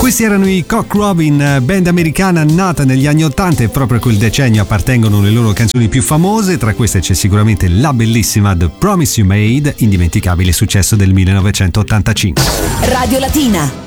Questi erano i Cock Robin, band americana nata negli anni 80 e proprio a quel decennio appartengono le loro canzoni più famose. Tra queste c'è sicuramente la bellissima The Promise You Made, indimenticabile successo del 1985. Radio Latina.